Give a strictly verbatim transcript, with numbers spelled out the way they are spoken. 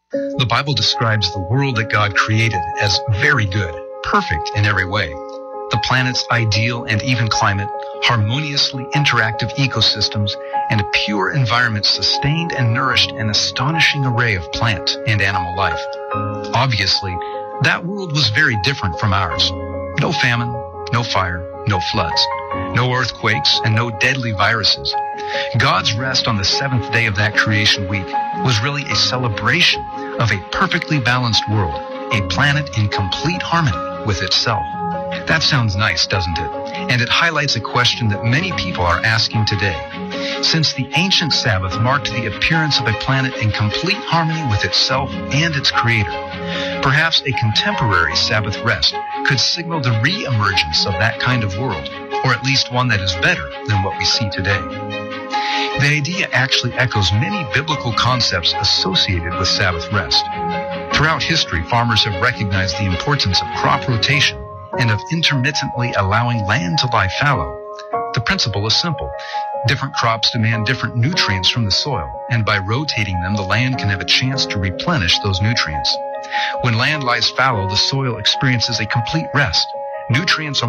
The Bible describes the world that God created as very good, perfect in every way. The planet's ideal and even climate, harmoniously interactive ecosystems, and a pure environment sustained and nourished an astonishing array of plant and animal life. Obviously, that world was very different from ours. No famine, no fire, no floods, no earthquakes, and no deadly viruses. God's rest on the seventh day of that creation week was really a celebration of a perfectly balanced world, a planet in complete harmony with itself. That sounds nice, doesn't it? And it highlights a question that many people are asking today. Since the ancient Sabbath marked the appearance of a planet in complete harmony with itself and its creator, perhaps a contemporary Sabbath rest could signal the re-emergence of that kind of world, or at least one that is better than what we see today. The idea actually echoes many biblical concepts associated with Sabbath rest. Throughout history, farmers have recognized the importance of crop rotation and of intermittently allowing land to lie fallow. The principle is simple. Different crops demand different nutrients from the soil, and by rotating them, the land can have a chance to replenish those nutrients. When land lies fallow, the soil experiences a complete rest. Nutrients are